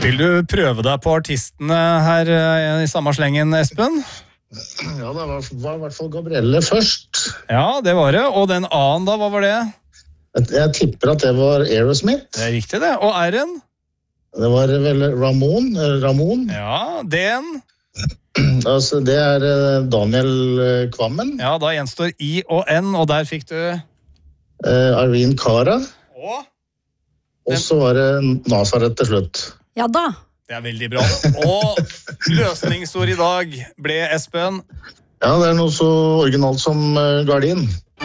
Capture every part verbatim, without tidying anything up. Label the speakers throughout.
Speaker 1: Vil du prøve deg på artistene her i samme slengen, Espen?
Speaker 2: Ja, det var, var i hvert fall Gabrielle først.
Speaker 1: Ja, det var det. Og den annen da, hva var det?
Speaker 2: Jeg, jeg tipper at det var Aerosmith.
Speaker 1: Det er riktig det. Og R-en?
Speaker 2: Det var vel Ramon. Ramon.
Speaker 1: Ja, D-en?
Speaker 2: Altså, det er Daniel Kvammen.
Speaker 1: Ja, da gjenstår I og N, og der fikk du...
Speaker 2: Uh, Irene Cara.
Speaker 1: Og?
Speaker 2: Og så var det Nazaret til slutt.
Speaker 3: Ja da.
Speaker 1: Det er veldig bra. Og løsningsord i dag ble, Espen?
Speaker 2: Ja, det er noe så originalt som uh, gardin.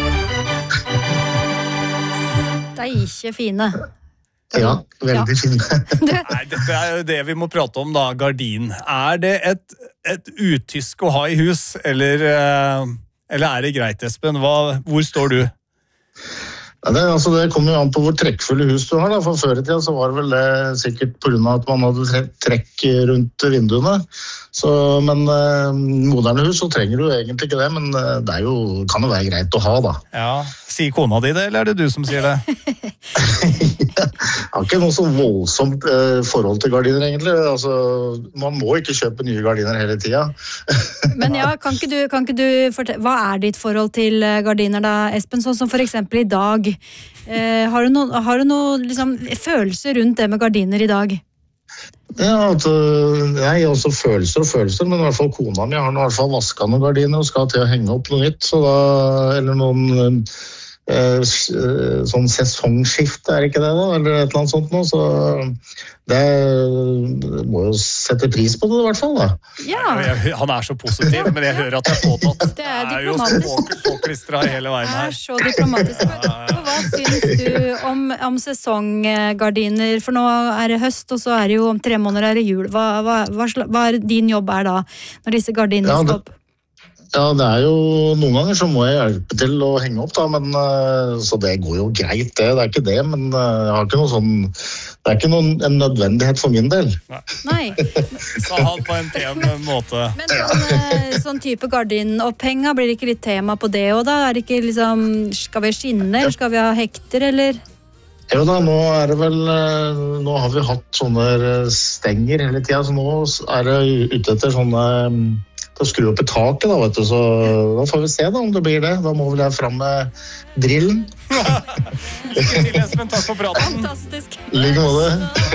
Speaker 3: Det er ikke fine.
Speaker 2: Ja, veldig
Speaker 3: ja.
Speaker 2: fine.
Speaker 1: Nei, dette er jo det vi må prate om da, gardin. Er det et, et uttysk å ha i hus, eller, uh, eller er det greit, Espen? Hva, hvor står du?
Speaker 2: Ja, det, altså, det kommer jo an på hvor trekkfulle hus du har da, for før i tiden så var det vel det sikkert på grunn av at man hadde trekk rundt vinduene, så, men eh, moderne hus så trenger du egentlig ikke det, men eh, det er jo, kan jo være greit å ha da.
Speaker 1: Ja, sier kona di det, eller er det du som sier det?
Speaker 2: Jeg har ikke noe så voldsomt eh, forhold til gardiner egentlig, altså, man må ikke kjøpe nye gardiner hele tiden.
Speaker 3: Men ja, kan ikke du, kan ikke du fortelle, hva er ditt forhold til gardiner da, Espen, sånn som for eksempel i dag? Eh, har du noen har du noe, liksom, følelser rundt det med gardiner i dag?
Speaker 2: Ja, at, jeg har også følelser og følelser, men i hvert fall kona mi har i hvert fall vasket noen gardiner og skal til å henge opp noe nytt, så da, eller noen eh, sånn sesongskifte, er ikke det da, eller et eller annet sånt nå, så det må jo sette pris på det i hvert fall da.
Speaker 3: Ja.
Speaker 1: Jeg, han er så positiv, men jeg hører at det er påtatt.
Speaker 3: Det er
Speaker 1: jo
Speaker 3: diplomatisk.
Speaker 1: påklistret hele veien her.
Speaker 3: Det er så diplomatisk. Og hva synes du om, om sesonggardiner? For nå er det høst, og så er det jo om tre måneder er det jul. Hva, hva, hva, hva er din jobb er da, når disse gardinene
Speaker 2: Ja,
Speaker 3: skal
Speaker 2: det-
Speaker 3: opp?
Speaker 2: Ja, det er jo noen ganger så må jeg hjelpe til å henge opp da, men uh, så det går jo greit det, det er ikke det, men uh, jeg har ikke noe sånn, det er ikke noen, en nødvendighet for min del.
Speaker 3: Nei.
Speaker 1: Sa han på en pen måte.
Speaker 3: Men sånn, eh, sånn type gardinoppheng, blir det ikke litt tema på det, og da er det ikke liksom, skal vi ha skinne, eller skal vi ha hekter, eller?
Speaker 2: Jo da, nå er det vel, uh, nå har vi hatt sånne stenger hele tiden, så nå er det ute etter sånne, um, å skru opp i taket da, vet du, så da får vi se da om det blir det. Da må vel jeg fram med drillen.
Speaker 1: Lykke til, Espen, takk for praten.
Speaker 3: Fantastisk.
Speaker 2: Like måte.